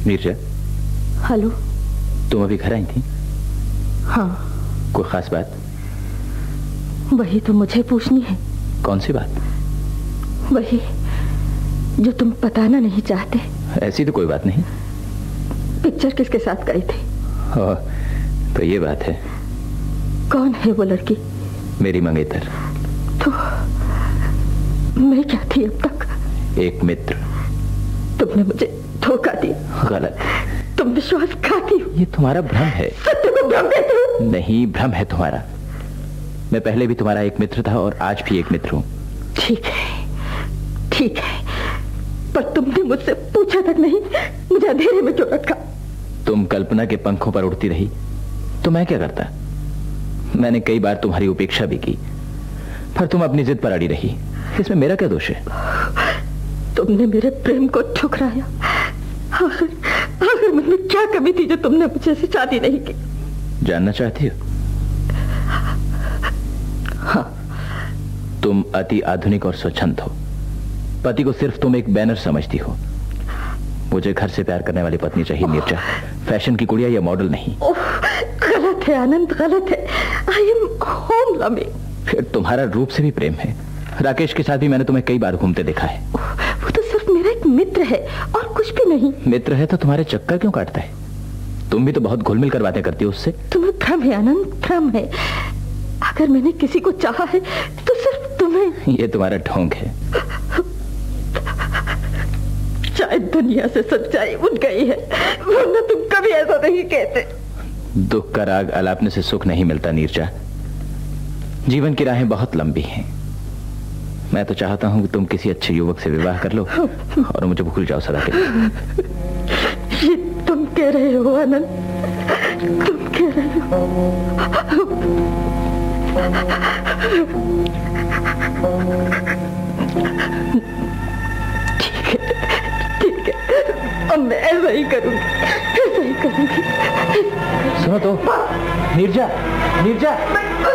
Neerja. Hello. तुम अभी घर आई थी? हाँ। कोई खास बात? वही तो मुझे पूछनी है। कौन सी बात? वही जो तुम बताना नहीं चाहते। ऐसी तो कोई बात नहीं। पिक्चर किसके साथ गई थी? तो ये बात है। कौन है वो लड़की? मेरी मंगेतर। तो मैं क्या थी अब तक? एक मित्र। तुमने मुझे धोखा दिया। गलत। तुम विश्वासघाती हो। ये तुम्हारा भ्रम है। सत्य को भ्रम कहते हो? नहीं, भ्रम है तुम्हारा। मैं पहले भी तुम्हारा एक मित्र था और आज भी एक मित्र हूँ। ठीक है, ठीक है, पर तुमने मुझसे पूछा तक नहीं, मुझे अंधेरे में क्यों रखा? तुम कल्पना के पंखों पर उड़ती रही तो मैं क्या करता? मैंने कई बार तुम्हारी उपेक्षा भी की, पर तुम अपनी जिद पर अड़ी रही। इसमें मेरा क्या दोष है? तुमने मेरे प्रेम को ठुकराया। आखिर मुझमें क्या कमी थी जो तुमने मुझे से शादी नहीं की? जानना चाहती हो? हाँ। तुम अति आधुनिक और स्वच्छंद हो। पति को सिर्फ तुम एक बैनर समझती हो। मुझे घर से प्यार करने वाली पत्नी चाहिए नीरजा, फैशन की कुड़िया या मॉडल नहीं। गलत है आनंद, गलत है। I am home loving. फिर तुम्हारा रूप से भी प्रेम है। राकेश के साथ भी मैंने तुम्हें कई बार घूमते देखा है। वो तो सिर्फ मेरा एक मित्र है और कुछ भी नहीं। मित्र है तो तुम्हारे चक्कर क्यों काटता है? तुम भी तो बहुत घुल मिल कर बातें करती हो उससे। तुम्हें भ्रम है आनंद, भ्रम है। अगर मैंने किसी को चाहा है तो सिर्फ तुम्हें। ये तुम्हारा ढोंग है। शायद दुनिया से सच्चाई उठ गई है, वरना तुम कभी ऐसा नहीं कहते। दुख का राग अलापने से सुख नहीं मिलता नीरजा। जीवन की राहें बहुत लंबी हैं। मैं तो चाहता हूं कि तुम किसी अच्छे युवक से विवाह कर लो और मुझे भूल जाओ सदा के लिए। ये तुम कह रहे हो आनंद, तुम कह रहे हो। ठीक है, अब मैं ऐसा ही करूंगी, ऐसा ही करूंगी। सुनो तो नीरजा, नीरजा।